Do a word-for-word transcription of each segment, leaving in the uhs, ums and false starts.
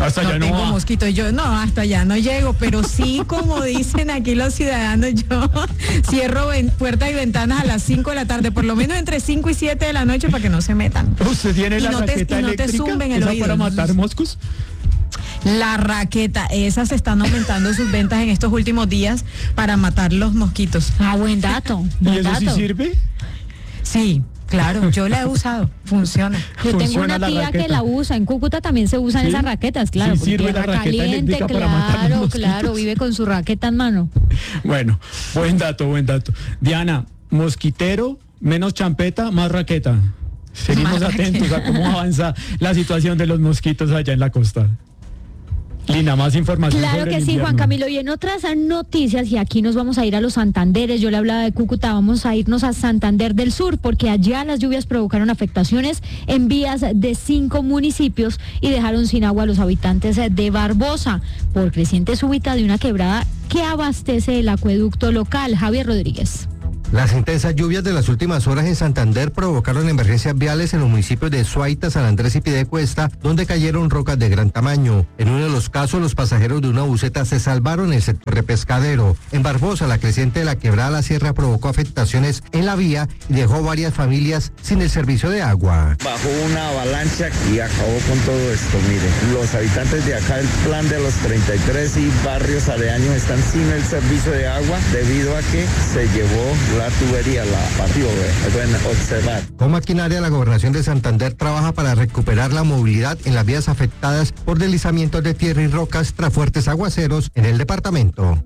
Hasta no allá no tengo va. mosquitos. Yo no, hasta allá no llego, pero sí, como dicen aquí los ciudadanos, yo cierro ven- puertas y ventanas a las cinco de la tarde, por lo menos entre cinco y siete de la noche para que no se metan. ¿Usted tiene Y la no te- raqueta y no te eléctrica? zumben el ¿Esa oído. para matar moscos? La raqueta, esas están aumentando sus ventas en estos últimos días para matar los mosquitos. Ah, buen dato. ¿Y Buen eso sí dato. sirve? Sí, claro, yo la he usado, funciona. Yo tengo Funciona una la tía que raqueta. la usa. En Cúcuta también se usan ¿Sí? esas raquetas, claro. Sí porque sirve la tierra raqueta caliente, eléctrica para matar los claro, mosquitos. claro. Vive con su raqueta en mano. Bueno, buen dato, buen dato. Diana, mosquitero, menos champeta, más raqueta. Seguimos Más atentos raqueta. a cómo avanza la situación de los mosquitos allá en la costa. Lina, más información. Claro sobre que el sí, Juan invierno. Camilo. Y en otras noticias, y aquí nos vamos a ir a los Santanderes, yo le hablaba de Cúcuta, vamos a irnos a Santander del Sur, porque allá las lluvias provocaron afectaciones en vías de cinco municipios y dejaron sin agua a los habitantes de Barbosa por creciente súbita de una quebrada que abastece el acueducto local. Javier Rodríguez. Las intensas lluvias de las últimas horas en Santander provocaron emergencias viales en los municipios de Suaita, San Andrés y Piedecuesta, donde cayeron rocas de gran tamaño. En uno de los casos, los pasajeros de una buseta se salvaron en el sector de Pescadero. En Barbosa, la creciente de la quebrada La Sierra provocó afectaciones en la vía y dejó varias familias sin el servicio de agua. Bajó una avalancha y acabó con todo esto. Mire, los habitantes de acá, el plan de los treinta y tres y barrios aledaños están sin el servicio de agua debido a que se llevó la tubería, la partió. Pueden observar. Con maquinaria, la Gobernación de Santander trabaja para recuperar la movilidad en las vías afectadas por deslizamientos de tierra y rocas tras fuertes aguaceros en el departamento.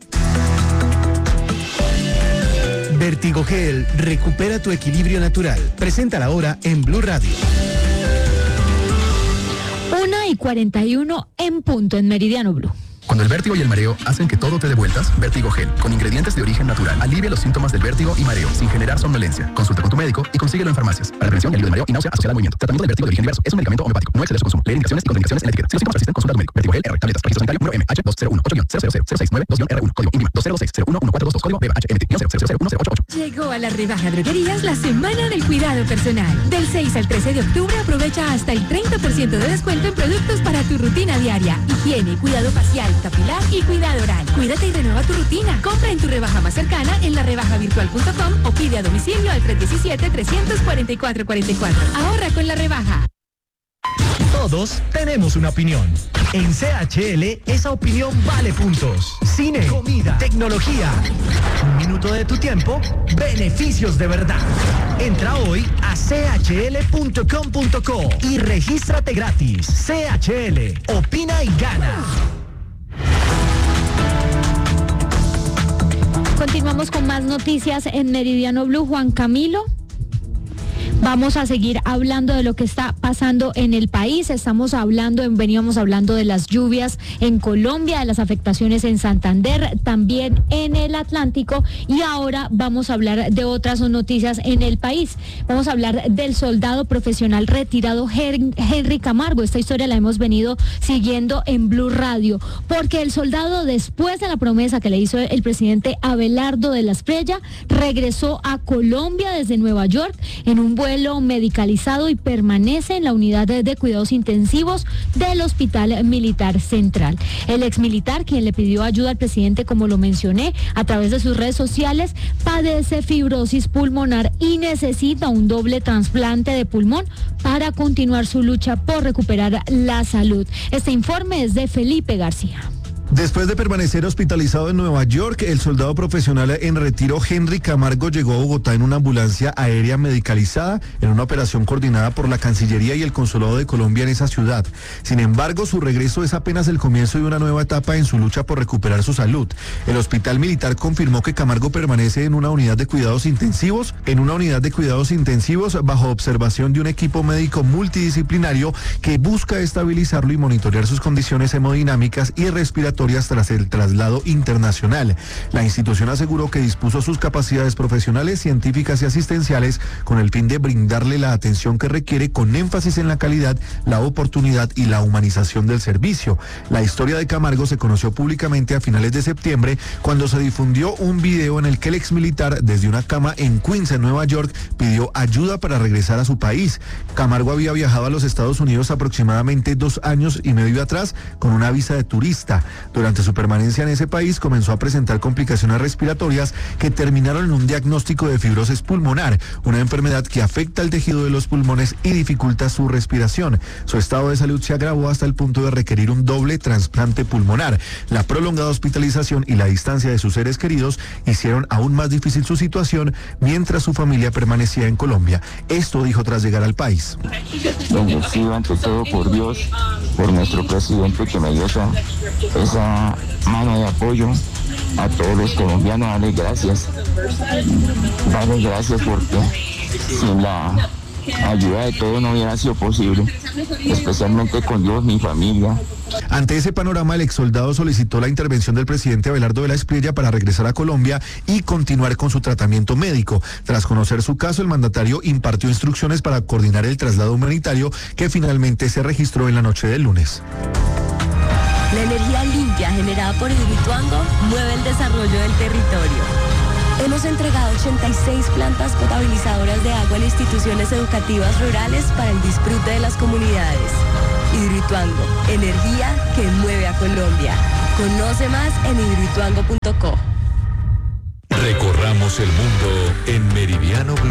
Vertigogel recupera tu equilibrio natural. Presenta la hora en Blue Radio. Una y cuarenta y uno en punto en Meridiano Blue. Cuando el vértigo y el mareo hacen que todo te dé vueltas, Vertigogel, con ingredientes de origen natural, alivia los síntomas del vértigo y mareo sin generar somnolencia. Consulta con tu médico y consíguelo en farmacias. Para prevención y alivio de mareo y náusea asociada al movimiento. Tratamiento del vértigo de origen diverso. Es un medicamento homeopático. No exceder su consumo. Leer indicaciones y contraindicaciones en la etiqueta. Si los síntomas persisten, consulta a tu médico. Vertigogel R. Tabletas. Registro sanitario. Número M H dos cero uno ocho cero cero cero seis nueve dos R uno. Código INVIMA dos cero dos seis cero uno uno cuatro dos dos. Código B H M T cero cero cero uno cero ocho ocho. Llegó a la rebaja droguerías la semana del cuidado personal. Del seis al trece de octubre aprovecha hasta el treinta por ciento de descuento en productos para tu rutina diaria. Higiene, cuidado facial, capilar y cuidado oral. Cuídate y renueva tu rutina. Compra en tu rebaja más cercana en la rebaja virtual punto com o pide a domicilio al tres uno siete, tres cuatro cuatro cuatro cuatro. Ahorra con la rebaja. Todos tenemos una opinión. En C H L, esa opinión vale puntos. Cine, comida, tecnología. Un minuto de tu tiempo, beneficios de verdad. Entra hoy a c h l punto com punto co y regístrate gratis. C H L, opina y gana. Continuamos con más noticias en Meridiano Blue. Juan Camilo. Vamos a seguir hablando de lo que está pasando en el país. Estamos hablando, veníamos hablando de las lluvias en Colombia, de las afectaciones en Santander, también en el Atlántico, y ahora vamos a hablar de otras noticias en el país. Vamos a hablar del soldado profesional retirado Henry Camargo. Esta historia la hemos venido siguiendo en Blue Radio, porque el soldado, después de la promesa que le hizo el presidente Abelardo de la Espriella, regresó a Colombia desde Nueva York en un vuelo medicalizado y permanece en la unidad de, de cuidados intensivos del Hospital Militar Central. El exmilitar, quien le pidió ayuda al presidente, como lo mencioné, a través de sus redes sociales, padece fibrosis pulmonar y necesita un doble trasplante de pulmón para continuar su lucha por recuperar la salud. Este informe es de Felipe García. Después de permanecer hospitalizado en Nueva York, el soldado profesional en retiro Henry Camargo llegó a Bogotá en una ambulancia aérea medicalizada en una operación coordinada por la Cancillería y el Consulado de Colombia en esa ciudad. Sin embargo, su regreso es apenas el comienzo de una nueva etapa en su lucha por recuperar su salud. El Hospital Militar confirmó que Camargo permanece en una unidad de cuidados intensivos, en una unidad de cuidados intensivos bajo observación de un equipo médico multidisciplinario que busca estabilizarlo y monitorear sus condiciones hemodinámicas y respiratorias respiratorias tras el traslado internacional. La institución aseguró que dispuso sus capacidades profesionales, científicas y asistenciales con el fin de brindarle la atención que requiere, con énfasis en la calidad, la oportunidad y la humanización del servicio. La historia de Camargo se conoció públicamente a finales de septiembre, cuando se difundió un video en el que el exmilitar, desde una cama en Queens, en Nueva York, pidió ayuda para regresar a su país. Camargo había viajado a los Estados Unidos aproximadamente dos años y medio atrás con una visa de turista. Durante su permanencia en ese país comenzó a presentar complicaciones respiratorias que terminaron en un diagnóstico de fibrosis pulmonar, una enfermedad que afecta el tejido de los pulmones y dificulta su respiración. Su estado de salud se agravó hasta el punto de requerir un doble trasplante pulmonar. La prolongada hospitalización y la distancia de sus seres queridos hicieron aún más difícil su situación mientras su familia permanecía en Colombia. Esto dijo tras llegar al país. Bendecido ante todo por Dios, por nuestro presidente que me dio esa, esa mano de apoyo. A todos los colombianos, darles gracias. Darles gracias porque sin la ayuda de todos no hubiera sido posible, especialmente con Dios, mi familia. Ante ese panorama, el exsoldado solicitó la intervención del presidente Abelardo de la Espriella para regresar a Colombia y continuar con su tratamiento médico. Tras conocer su caso, el mandatario impartió instrucciones para coordinar el traslado humanitario, que finalmente se registró en la noche del lunes. La energía limpia generada por Hidroituango mueve el desarrollo del territorio. Hemos entregado ochenta y seis plantas potabilizadoras de agua en instituciones educativas rurales para el disfrute de las comunidades. Hidroituango, energía que mueve a Colombia. Conoce más en hidroituango punto co. Recorramos el mundo en Meridiano Blue.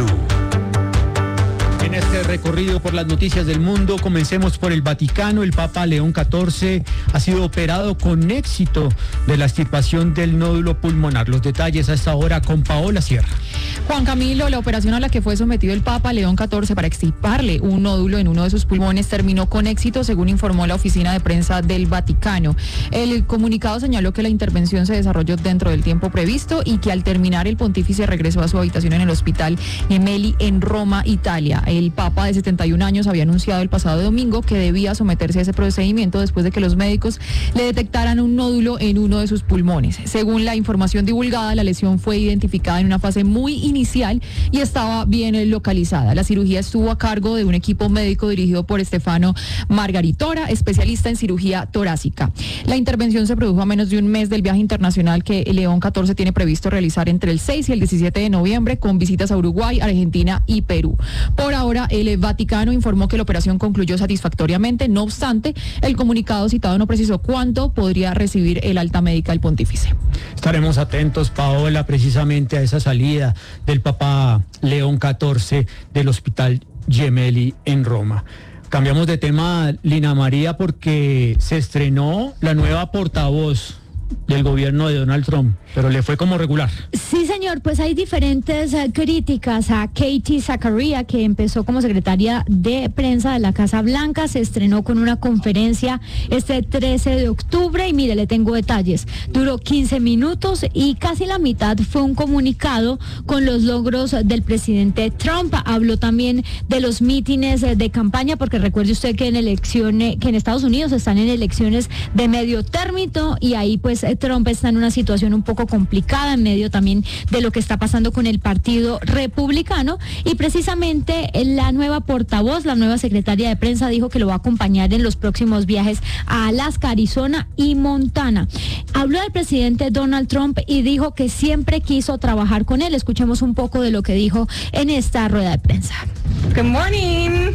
En este recorrido por las noticias del mundo, comencemos por el Vaticano. El Papa León catorce ha sido operado con éxito de la extirpación del nódulo pulmonar. Los detalles a esta hora con Paola Sierra. Juan Camilo, la operación a la que fue sometido el Papa León catorce para extirparle un nódulo en uno de sus pulmones terminó con éxito, según informó la oficina de prensa del Vaticano. El comunicado señaló que la intervención se desarrolló dentro del tiempo previsto y que al terminar el pontífice regresó a su habitación en el hospital Gemelli en Roma, Italia. El Papa de setenta y un años había anunciado el pasado domingo que debía someterse a ese procedimiento después de que los médicos le detectaran un nódulo en uno de sus pulmones. Según la información divulgada, la lesión fue identificada en una fase muy inicial y estaba bien localizada. La cirugía estuvo a cargo de un equipo médico dirigido por Stefano Margaritora, especialista en cirugía torácica. La intervención se produjo a menos de un mes del viaje internacional que León catorce tiene previsto realizar entre el seis y el diecisiete de noviembre, con visitas a Uruguay, Argentina y Perú. Por ahora, el Vaticano informó que la operación concluyó satisfactoriamente. No obstante, el comunicado citado no precisó cuánto podría recibir el alta médica del pontífice. Estaremos atentos, Paola, precisamente a esa salida del Papa León catorce del Hospital Gemelli en Roma. Cambiamos de tema, Lina María, porque se estrenó la nueva portavoz del gobierno de Donald Trump, pero le fue como regular. Sí, señor, pues hay diferentes uh, críticas a Katie Zakaria, que empezó como secretaria de prensa de la Casa Blanca. Se estrenó con una conferencia este trece de octubre y mire, le tengo detalles. Duró quince minutos y casi la mitad fue un comunicado con los logros del presidente Trump. Habló también de los mítines de campaña, porque recuerde usted que en elecciones, que en Estados Unidos están en elecciones de medio término y ahí pues Trump está en una situación un poco complicada en medio también de lo que está pasando con el Partido Republicano, y precisamente la nueva portavoz, la nueva secretaria de prensa, dijo que lo va a acompañar en los próximos viajes a Alaska, Arizona y Montana. Habló del presidente Donald Trump y dijo que siempre quiso trabajar con él. Escuchemos un poco de lo que dijo en esta rueda de prensa. Good morning.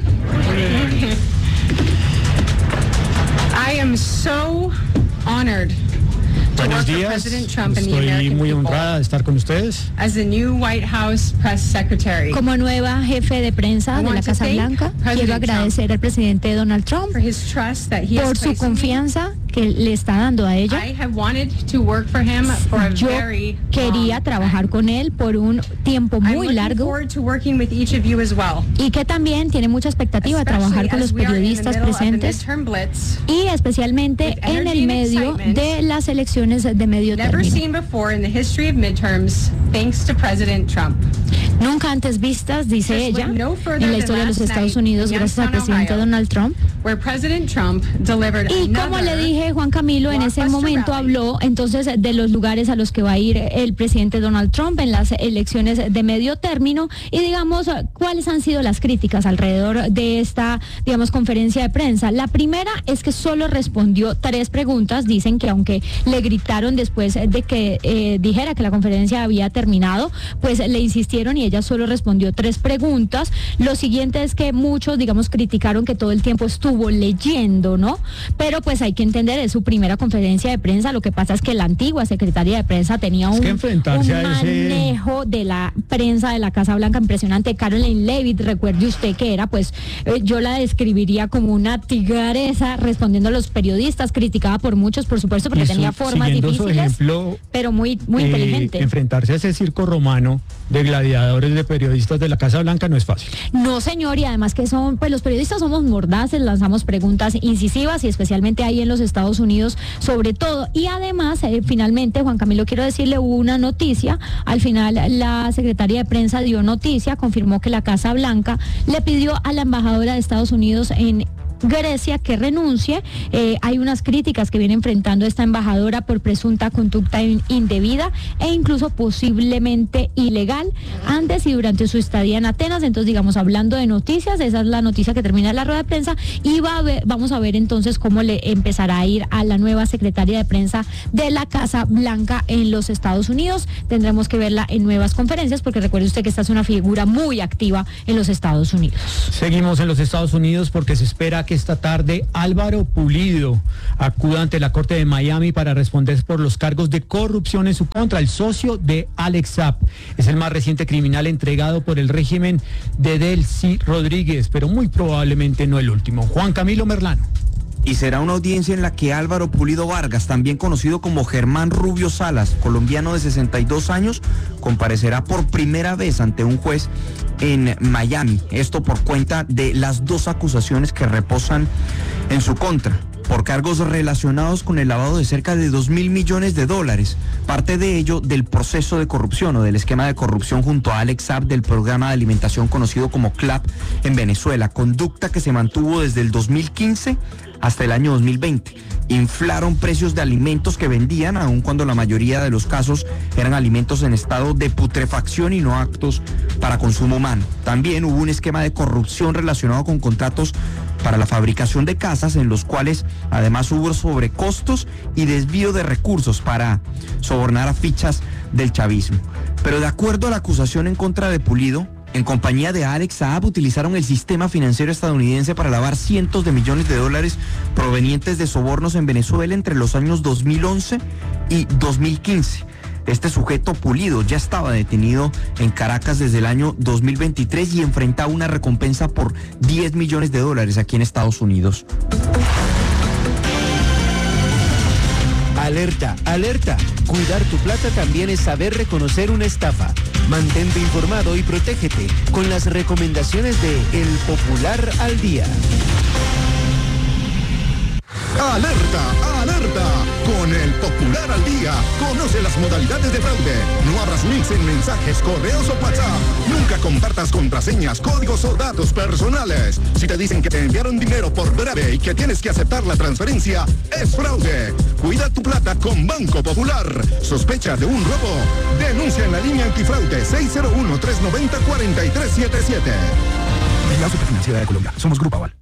I am so honored. Buenos días, estoy muy honrada de estar con ustedes. As the new White House Press Secretary. Como nueva jefe de prensa de la Casa Blanca, quiero agradecer al presidente Donald Trump por su confianza que le está dando a ella. Yo quería trabajar con él por un tiempo muy largo y que también tiene mucha expectativa de trabajar con los periodistas presentes y especialmente en el medio de las elecciones de medio término. Nunca antes vistas, dice ella, en la historia de los Estados Unidos, gracias al presidente Donald Trump. Y como le dije, Juan Camilo en ese momento habló entonces de los lugares a los que va a ir el presidente Donald Trump en las elecciones de medio término y digamos cuáles han sido las críticas alrededor de esta, digamos, conferencia de prensa. La primera es que solo respondió tres preguntas. Dicen que aunque le gritaron después de que eh, dijera que la conferencia había terminado, pues le insistieron y ella solo respondió tres preguntas. Lo siguiente es que muchos, digamos, criticaron que todo el tiempo estuvo leyendo, ¿no? Pero pues hay que entender, es su primera conferencia de prensa. Lo que pasa es que la antigua secretaria de prensa tenía un, un manejo ese... de la prensa de la Casa Blanca impresionante. Caroline Leavitt, recuerde usted que era, pues, eh, yo la describiría como una tigresa respondiendo a los periodistas, criticada por muchos, por supuesto, porque su, tenía formas difíciles, su ejemplo, pero muy, muy eh, inteligente. Enfrentarse a ese circo romano de gladiadores, de periodistas de la Casa Blanca no es fácil. No, señor, y además que son, pues los periodistas somos mordaces, lanzamos preguntas incisivas y especialmente ahí en los Estados Unidos sobre todo. Y además, eh, finalmente, Juan Camilo, quiero decirle, hubo una noticia, al final la secretaria de prensa dio noticia, confirmó que la Casa Blanca le pidió a la embajadora de Estados Unidos en Grecia que renuncie. Eh, hay unas críticas que viene enfrentando esta embajadora por presunta conducta in- indebida e incluso posiblemente ilegal antes y durante su estadía en Atenas. Entonces, digamos, hablando de noticias, esa es la noticia que termina la rueda de prensa y va a ver, vamos a ver entonces cómo le empezará a ir a la nueva secretaria de prensa de la Casa Blanca en los Estados Unidos. Tendremos que verla en nuevas conferencias porque recuerde usted que esta es una figura muy activa en los Estados Unidos. Seguimos en los Estados Unidos porque se espera que esta tarde Álvaro Pulido acuda ante la Corte de Miami para responder por los cargos de corrupción en su contra. El socio de Alex Saab es el más reciente criminal entregado por el régimen de Delcy Rodríguez, pero muy probablemente no el último. Juan Camilo Merlano. Y será una audiencia en la que Álvaro Pulido Vargas, también conocido como Germán Rubio Salas, colombiano de sesenta y dos años, comparecerá por primera vez ante un juez en Miami. Esto por cuenta de las dos acusaciones que reposan en su contra, por cargos relacionados con el lavado de cerca de dos mil millones de dólares, parte de ello del proceso de corrupción o del esquema de corrupción junto a Alex Saab del programa de alimentación conocido como CLAP en Venezuela, conducta que se mantuvo desde el dos mil quince hasta el año dos mil veinte. Inflaron precios de alimentos que vendían, aun cuando la mayoría de los casos eran alimentos en estado de putrefacción y no aptos para consumo humano. También hubo un esquema de corrupción relacionado con contratos para la fabricación de casas, en los cuales además hubo sobrecostos y desvío de recursos para sobornar a fichas del chavismo. Pero de acuerdo a la acusación en contra de Pulido, en compañía de Alex Saab utilizaron el sistema financiero estadounidense para lavar cientos de millones de dólares provenientes de sobornos en Venezuela entre los años dos mil once y dos mil quince. Este sujeto Pulido ya estaba detenido en Caracas desde el año dos mil veintitrés y enfrentaba una recompensa por diez millones de dólares aquí en Estados Unidos. Alerta, alerta. Cuidar tu plata también es saber reconocer una estafa. Mantente informado y protégete con las recomendaciones de El Popular al Día. ¡Alerta, alerta! Con El Popular al Día, conoce las modalidades de fraude. No abras links en mensajes, correos o WhatsApp. Nunca compartas contraseñas, códigos o datos personales. Si te dicen que te enviaron dinero por breve y que tienes que aceptar la transferencia, es fraude. Cuida tu plata con Banco Popular. ¿Sospecha de un robo? Denuncia en la línea antifraude seis cero uno, tres nueve cero, cuatro tres siete siete. La Superfinanciera de Colombia. Somos Grupo Aval.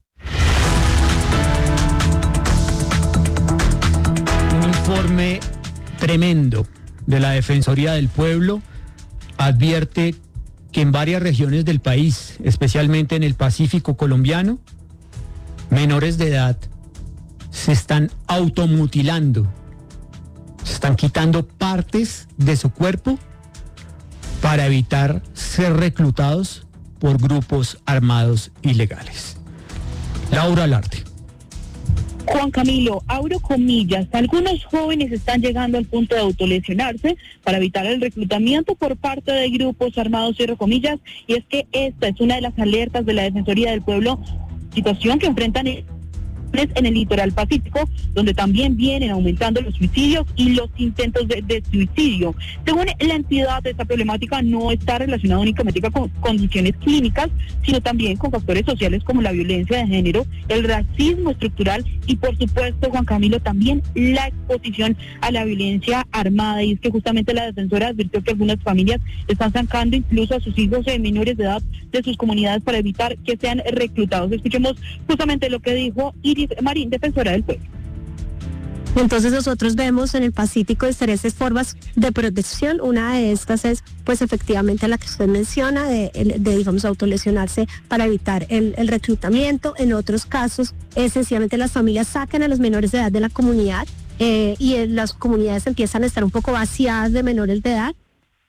Un informe tremendo de la Defensoría del Pueblo advierte que en varias regiones del país, especialmente en el Pacífico colombiano, menores de edad se están automutilando, se están quitando partes de su cuerpo para evitar ser reclutados por grupos armados ilegales. Laura Larte. Juan Camilo, abro comillas, algunos jóvenes están llegando al punto de autolesionarse para evitar el reclutamiento por parte de grupos armados, cierro comillas, y es que esta es una de las alertas de la Defensoría del Pueblo, situación que enfrentan en el litoral pacífico, donde también vienen aumentando los suicidios y los intentos de, de suicidio. Según la entidad, esta problemática no está relacionada únicamente con condiciones clínicas, sino también con factores sociales como la violencia de género, el racismo estructural y, por supuesto, Juan Camilo, también la exposición a la violencia armada. Y es que justamente la defensora advirtió que algunas familias están sacando incluso a sus hijos de menores de edad de sus comunidades para evitar que sean reclutados. Escuchemos justamente lo que dijo Iris Marín, defensora del pueblo. Entonces nosotros vemos en el Pacífico diferentes formas de protección. Una de estas es pues efectivamente la que usted menciona de, de digamos autolesionarse para evitar el, el reclutamiento. En otros casos es sencillamente las familias sacan a los menores de edad de la comunidad eh, y en las comunidades empiezan a estar un poco vaciadas de menores de edad.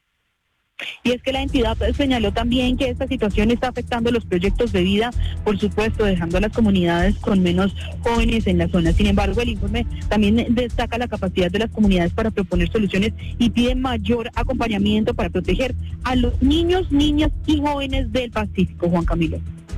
Y es que la entidad señaló también que esta situación está afectando los proyectos de vida, por supuesto, dejando a las comunidades con menos jóvenes en la zona. Sin embargo, el informe también destaca la capacidad de las comunidades para proponer soluciones y pide mayor acompañamiento para proteger a los niños, niñas y jóvenes del Pacífico, Juan Camilo.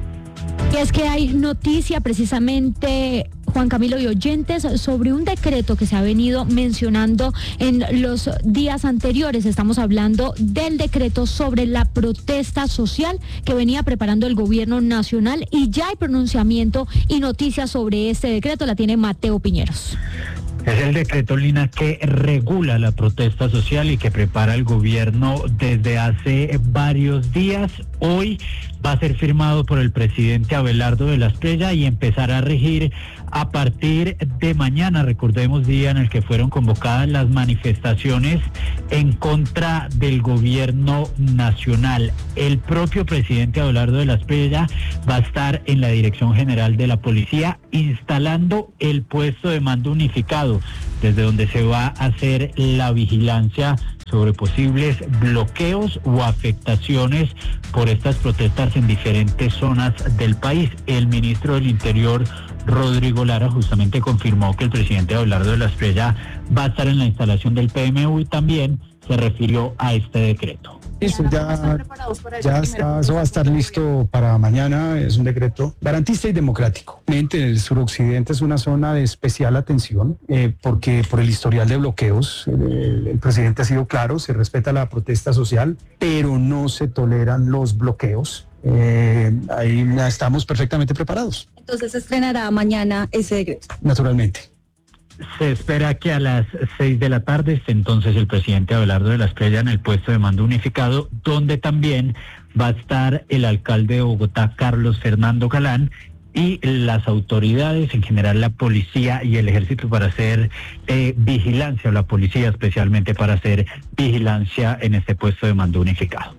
Y es que hay noticia precisamente, Juan Camilo y oyentes, sobre un decreto que se ha venido mencionando en los días anteriores. Estamos hablando del decreto sobre la protesta social que venía preparando el gobierno nacional y ya hay pronunciamiento y noticias sobre este decreto. La tiene Mateo Piñeros. Es el decreto, Lina, que regula la protesta social y que prepara el gobierno desde hace varios días. Hoy va a ser firmado por el presidente Abelardo de la Espriella y empezará a regir a partir de mañana. Recordemos, día en el que fueron convocadas las manifestaciones en contra del gobierno nacional. El propio presidente Abelardo de la Espriella va a estar en la Dirección General de la Policía instalando el puesto de mando unificado, desde donde se va a hacer la vigilancia sobre posibles bloqueos o afectaciones por estas protestas en diferentes zonas del país. El ministro del Interior, Rodrigo Lara, justamente confirmó que el presidente Abelardo de la Espriella va a estar en la instalación del P M U y también se refirió a este decreto. Eso ya, ya está, eso va a estar listo para mañana. Es un decreto garantista y democrático. El suroccidente es una zona de especial atención eh, porque por el historial de bloqueos, el, el presidente ha sido claro, se respeta la protesta social, pero no se toleran los bloqueos. Eh, ahí estamos perfectamente preparados. Entonces se estrenará mañana ese decreto. Naturalmente. Se espera que a las seis de la tarde esté entonces el presidente Abelardo de la Espriella en el puesto de mando unificado, donde también va a estar el alcalde de Bogotá, Carlos Fernando Galán, y las autoridades, en general la policía y el ejército, para hacer eh, vigilancia, o la policía especialmente para hacer vigilancia en este puesto de mando unificado.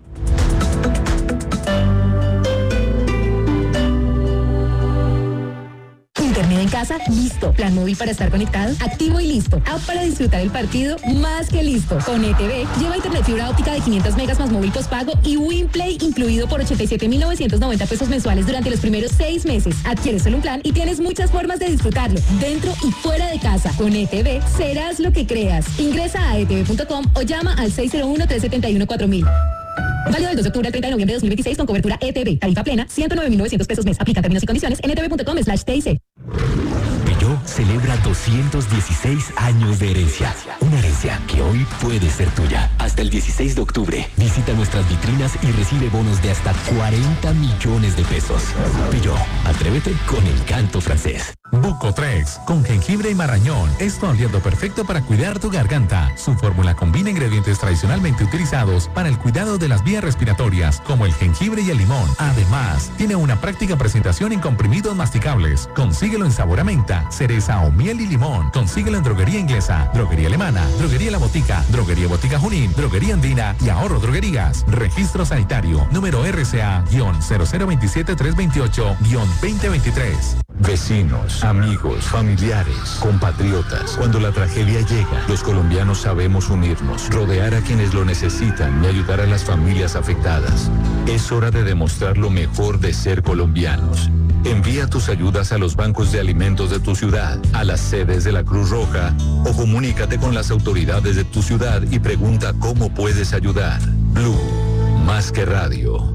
Internet en casa, listo. Plan móvil para estar conectado, activo y listo. App para disfrutar el partido, más que listo. Con E T V, lleva internet fibra óptica de quinientos megas más móvil postpago y WinPlay incluido por ochenta y siete mil novecientos noventa pesos mensuales durante los primeros seis meses. Adquieres solo un plan y tienes muchas formas de disfrutarlo, dentro y fuera de casa. Con E T V, serás lo que creas. Ingresa a e t v punto com o llama al seis cero uno, tres siete uno, cuatro mil. Válido del dos de octubre al treinta de noviembre de dos mil veintiséis con cobertura E T V. Tarifa plena, ciento nueve mil novecientos pesos mes. Aplica términos y condiciones en e t v punto com slash t i c. Peugeot celebra doscientos dieciséis años de herencia. Una herencia que hoy puede ser tuya. Hasta el dieciséis de octubre, visita nuestras vitrinas y recibe bonos de hasta cuarenta millones de pesos. Peugeot, atrévete con el canto francés. Bucotrex, con jengibre y marañón, es tu aliado perfecto para cuidar tu garganta. Su fórmula combina ingredientes tradicionalmente utilizados para el cuidado de las vías respiratorias, como el jengibre y el limón. Además, tiene una práctica presentación en comprimidos masticables. Consíguelo en sabor a menta, cereza o miel y limón. Consíguelo en Droguería Inglesa, Droguería Alemana, Droguería La Botica, Droguería Botica Junín, Droguería Andina y Ahorro Droguerías. Registro sanitario, número R C A cero cero dos siete tres dos ocho veinte veintitrés. Vecinos, amigos, familiares, compatriotas. Cuando la tragedia llega, los colombianos sabemos unirnos, rodear a quienes lo necesitan y ayudar a las familias afectadas. Es hora de demostrar lo mejor de ser colombianos. Envía tus ayudas a los bancos de alimentos de tu ciudad, a las sedes de la Cruz Roja o comunícate con las autoridades de tu ciudad y pregunta cómo puedes ayudar. Blue, más que radio.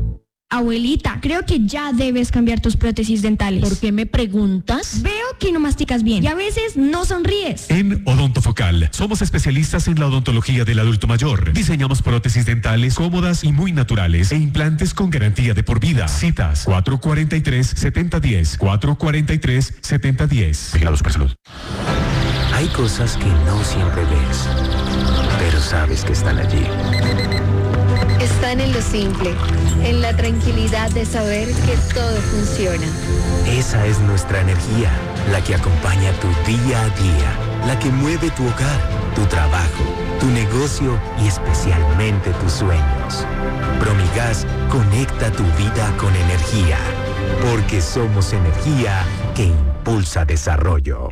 Abuelita, creo que ya debes cambiar tus prótesis dentales. ¿Por qué me preguntas? Veo que no masticas bien y a veces no sonríes. En Odontofocal somos especialistas en la odontología del adulto mayor. Diseñamos prótesis dentales cómodas y muy naturales e implantes con garantía de por vida. Citas cuatro cuatro tres, siete cero uno cero, cuatro cuatro tres, siete cero uno cero. Vigilados por salud. Hay cosas que no siempre ves, pero sabes que están allí. Están en lo simple, en la tranquilidad de saber que todo funciona. Esa es nuestra energía, la que acompaña tu día a día, la que mueve tu hogar, tu trabajo, tu negocio y especialmente tus sueños. Promigas conecta tu vida con energía, porque somos energía que impulsa desarrollo.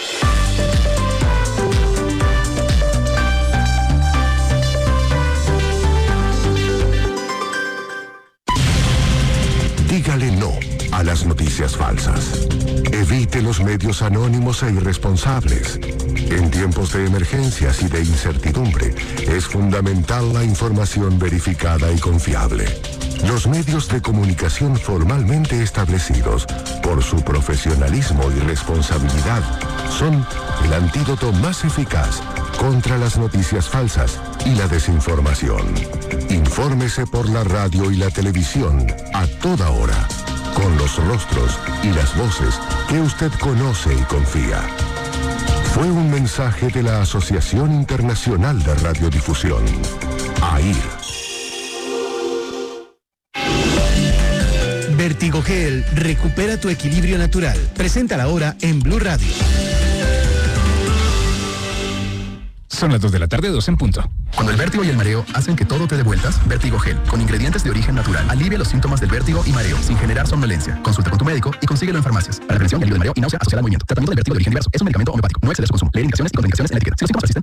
Dígale no a las noticias falsas. Evite los medios anónimos e irresponsables. En tiempos de emergencias y de incertidumbre, es fundamental la información verificada y confiable. Los medios de comunicación formalmente establecidos por su profesionalismo y responsabilidad son el antídoto más eficaz contra las noticias falsas y la desinformación. Infórmese por la radio y la televisión a toda hora, con los rostros y las voces que usted conoce y confía. Fue un mensaje de la Asociación Internacional de Radiodifusión, A I R. Vertigogel recupera tu equilibrio natural. Preséntala ahora en Blue Radio. Son las dos de la tarde, dos en punto. Cuando el vértigo y el mareo hacen que todo te dé vueltas, Vértigo Gel, con ingredientes de origen natural, alivia los síntomas del vértigo y mareo sin generar somnolencia. Consulta con tu médico y consíguelo en farmacias. Para la prevención y alivio del mareo y náusea asociada al movimiento. Tratamiento del vértigo de origen diverso. Es un medicamento homeopático. No excede su consumo. Leer indicaciones y contraindicaciones en la etiqueta. Si los síntomas persisten,